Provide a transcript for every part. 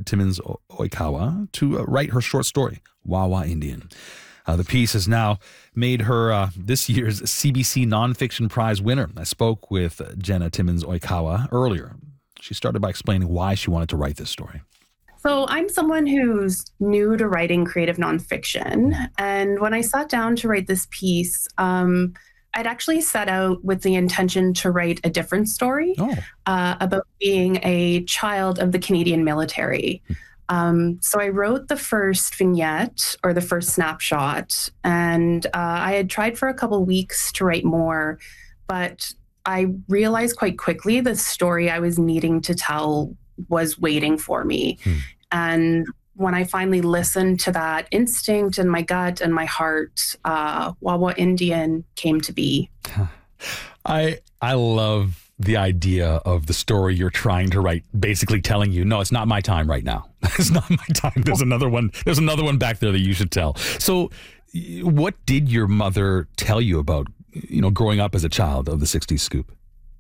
Timmins Oikawa to write her short story, Wawa Indian. The piece has now made her this year's CBC Nonfiction Prize winner. I spoke with Jenna Timmins Oikawa earlier. She started by explaining why she wanted to write this story. So I'm someone who's new to writing creative nonfiction. And when I sat down to write this piece, I'd actually set out with the intention to write a different story about being a child of the Canadian military. So I wrote the first vignette or the first snapshot, and I had tried for a couple weeks to write more, but I realized quite quickly the story I was needing to tell was waiting for me. And when I finally listened to that instinct and my gut and my heart, Wawa Indian came to be. I love the idea of the story you're trying to write, basically telling you, no, it's not my time right now. It's not my time. There's another one back there that you should tell. So what did your mother tell you about, growing up as a child of the 60s Scoop?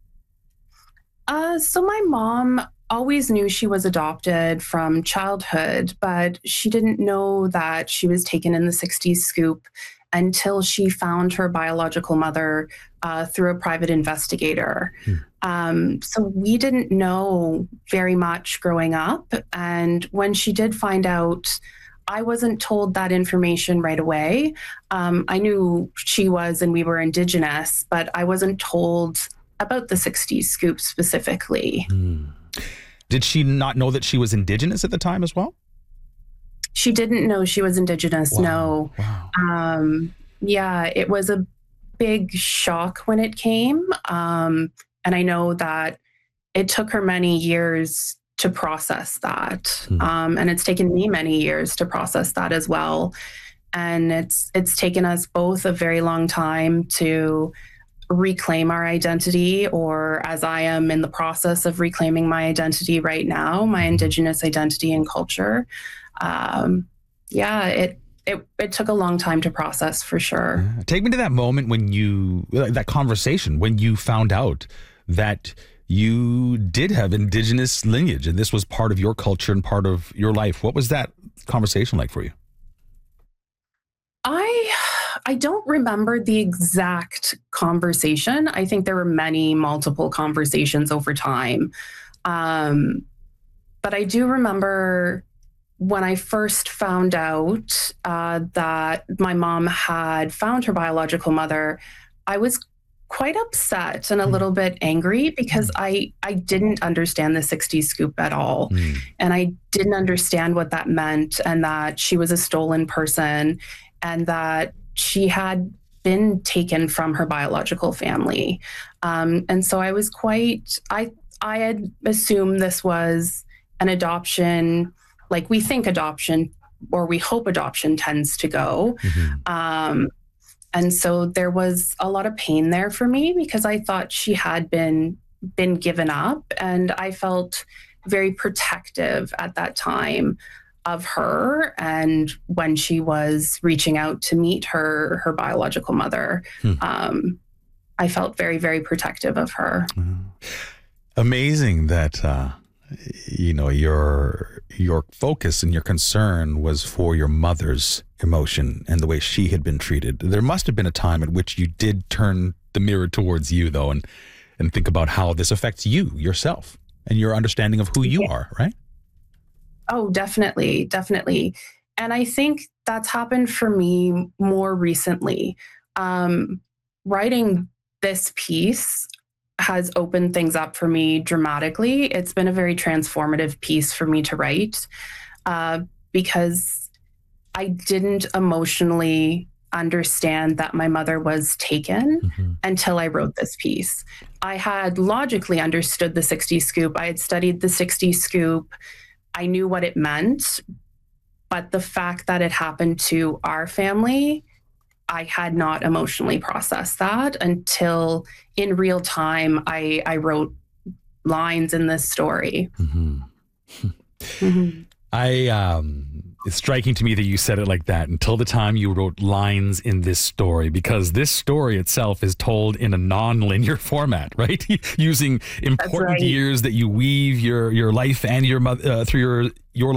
So my mom always knew she was adopted from childhood, but she didn't know that she was taken in the 60s Scoop until she found her biological mother through a private investigator. So we didn't know very much growing up. And when she did find out, I wasn't told that information right away. I knew she was and we were Indigenous, but I wasn't told about the 60s Scoop specifically. Did she not know that she was Indigenous at the time as well? She didn't know she was Indigenous, no. Wow. Yeah, it was a big shock when it came. And I know that it took her many years to process that. And it's taken me many years to process that as well. And it's taken us both a very long time to reclaim our identity, or as I am in the process of reclaiming my identity right now, my Indigenous identity and culture. It took a long time to process for sure. Take me to that moment when that conversation, when you found out that you did have Indigenous lineage and this was part of your culture and part of your life. What was that conversation like for you? I don't remember the exact conversation. I think there were multiple conversations over time. But I do remember when I first found out that my mom had found her biological mother, I was quite upset and a little bit angry because I didn't understand the 60s Scoop at all. And I didn't understand what that meant, and that she was a stolen person and that she had been taken from her biological family. And so I was I had assumed this was an adoption, like we think adoption, or we hope adoption tends to go. And so there was a lot of pain there for me because I thought she had been given up, and I felt very protective at that time of her. And when she was reaching out to meet her biological mother, I felt very, very protective of her. Amazing that, your focus and your concern was for your mother's emotion and the way she had been treated. There must have been a time at which you did turn the mirror towards you, though, and think about how this affects you, yourself, and your understanding of who you are, right? Oh, definitely. Definitely. And I think that's happened for me more recently. Writing this piece has opened things up for me dramatically. It's been a very transformative piece for me to write because I didn't emotionally understand that my mother was taken until I wrote this piece. I had logically understood the 60s Scoop. I had studied the 60s Scoop. I knew what it meant, but the fact that it happened to our family, I had not emotionally processed that until in real time I wrote lines in this story. It's striking to me that you said it like that, until the time you wrote lines in this story, because this story itself is told in a non-linear format, right? Using important years that you weave your life and your mother through your life